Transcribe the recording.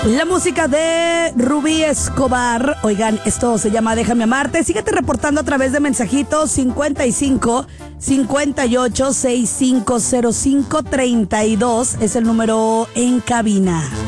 La música de Rubí Escobar. Oigan, esto se llama Déjame Amarte. Síguete reportando a través de mensajitos 55 58 6505 32. Es el número en cabina.